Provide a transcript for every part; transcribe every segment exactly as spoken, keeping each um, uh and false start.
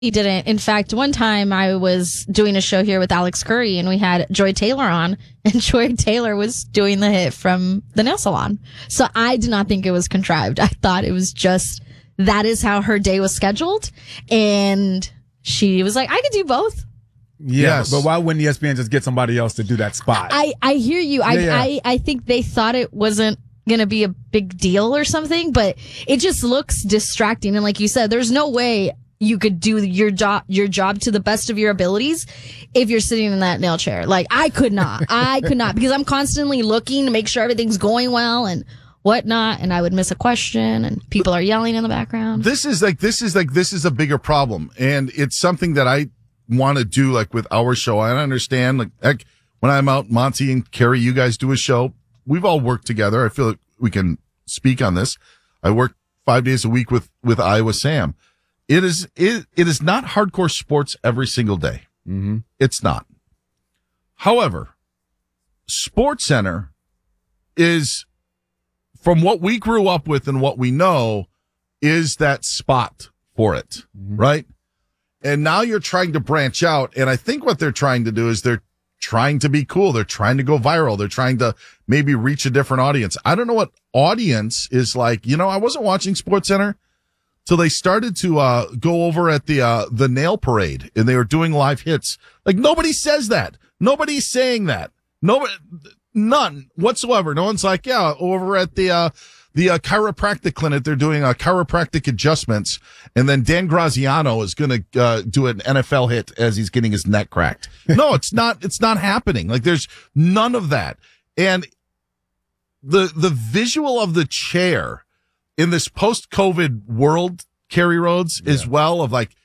He didn't. In fact, one time I was doing a show here with Alex Curry and we had Joy Taylor on, and Joy Taylor was doing the hit from the nail salon. So I did not think it was contrived. I thought it was just, that is how her day was scheduled. And she was like, I could do both. Yeah, yes. But why wouldn't E S P N just get somebody else to do that spot? I, I hear you. I, Yeah, yeah. I, I think they thought it wasn't going to be a big deal or something, but it just looks distracting. And like you said, there's no way you could do your job, your job to the best of your abilities if you're sitting in that nail chair. Like I could not, I could not, because I'm constantly looking to make sure everything's going well and whatnot. And I would miss a question and people are yelling in the background. This is like, this is like, this is a bigger problem. And it's something that I want to do like with our show. I understand like, heck, when I'm out, Monty and Carrie, you guys do a show. We've all worked together. I feel like we can speak on this. I work five days a week with, with Iowa Sam. It is, it, it is not hardcore sports every single day. Mm-hmm. It's not. However, SportsCenter is, from what we grew up with and what we know, is that spot for it, mm-hmm. right? And now you're trying to branch out. And I think what they're trying to do is they're trying to be cool. They're trying to go viral. They're trying to maybe reach a different audience. I don't know what audience is like. You know, I wasn't watching SportsCenter till they started to uh go over at the uh the nail parade and they were doing live hits. Like nobody says that. Nobody's saying that. Nobody, none whatsoever. No one's like, yeah, over at the uh the uh, chiropractic clinic, they're doing uh, chiropractic adjustments, and then Dan Graziano is going to uh, do an N F L hit as he's getting his neck cracked. No, it's not. It's not happening. Like there's none of that. And the the visual of the chair in this post-COVID world, Kerry Rhodes, yeah. as well, of like,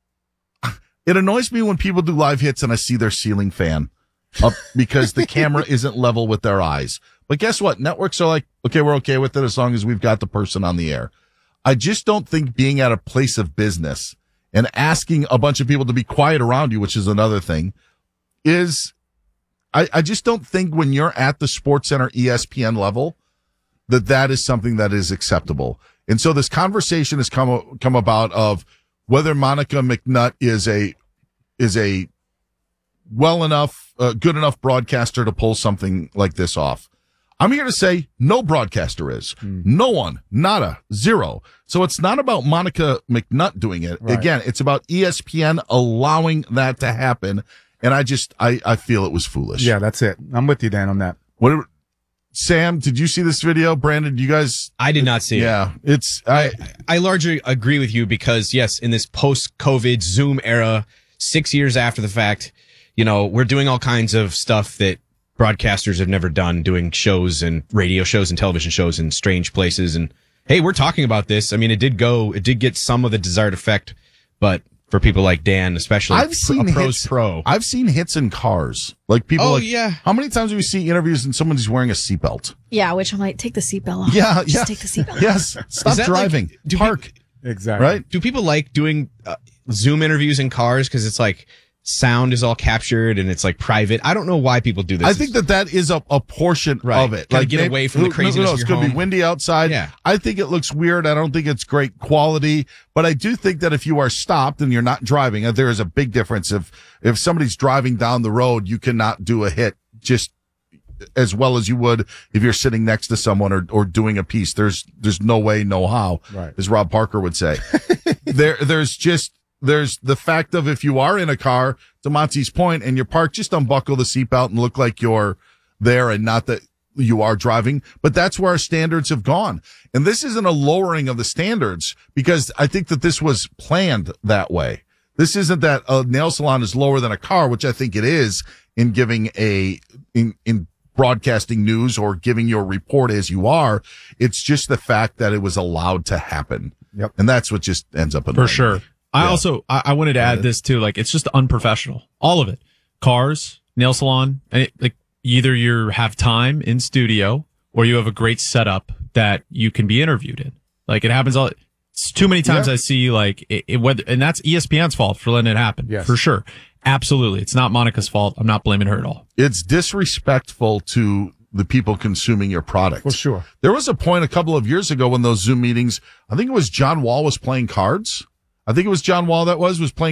it annoys me when people do live hits and I see their ceiling fan up because the camera isn't level with their eyes. But guess what? Networks are like, okay, we're okay with it as long as we've got the person on the air. I just don't think being at a place of business and asking a bunch of people to be quiet around you, which is another thing, is, I, I just don't think when you're at the SportsCenter E S P N level that that is something that is acceptable. And so this conversation has come, come about of whether Monica McNutt is a, is a well enough, uh, good enough broadcaster to pull something like this off. I'm here to say no broadcaster is. Mm. No one. Nada. Zero. So it's not about Monica McNutt doing it. Right. Again, it's about E S P N allowing that to happen. And I just, I, I feel it was foolish. Yeah, that's it. I'm with you, Dan, on that. What, Sam, did you see this video? Brandon, you guys? I did not see yeah, it. Yeah, it's, I, I largely agree with you because yes, in this post-COVID Zoom era, six years after the fact, you know, we're doing all kinds of stuff that broadcasters have never done, doing shows and radio shows and television shows in strange places. And hey, we're talking about this. I mean, it did go, it did get some of the desired effect, but for people like Dan, especially I've seen a pro's hits, pro. I've seen hits in cars. Like people oh, like, yeah. How many times do we see interviews and someone's wearing a seatbelt? Yeah, which I'm like, take the seatbelt off. Yeah, Just yeah. take the seatbelt off. Yes. Stop driving. Like, do Park. Pe- exactly. Right? Do people like doing uh, Zoom interviews in cars? Cause it's like, sound is all captured and it's like private. I don't know why people do this. I think that that is a, a portion right. of it. Gotta like get maybe, away from the craziness. No, no, no, of it's your going to home. be windy outside. Yeah. I think it looks weird. I don't think it's great quality, but I do think that if you are stopped and you're not driving, there is a big difference. If, if somebody's driving down the road, you cannot do a hit just as well as you would if you're sitting next to someone or, or doing a piece. There's, there's no way, no how, right. as Rob Parker would say. there, there's just, There's the fact of if you are in a car, to Monty's point, and you're parked, just unbuckle the seatbelt and look like you're there and not that you are driving. But that's where our standards have gone. And this isn't a lowering of the standards because I think that this was planned that way. This isn't that a nail salon is lower than a car, which I think it is in giving a, in, in broadcasting news or giving your report as you are. It's just the fact that it was allowed to happen. Yep. And that's what just ends up annoying For sure. me. I Yeah. also, I, I wanted to add this too. Like, it's just unprofessional. All of it. Cars, nail salon, and it, like either you have time in studio or you have a great setup that you can be interviewed in. Like, it happens all, it's too many times Yeah. I see like it, it, whether, and that's E S P N's fault for letting it happen. Yes. For sure. Absolutely. It's not Monica's fault. I'm not blaming her at all. It's disrespectful to the people consuming your product. For sure. There was a point a couple of years ago when those Zoom meetings, I think it was John Wall was playing cards. I think it was John Wall that was was playing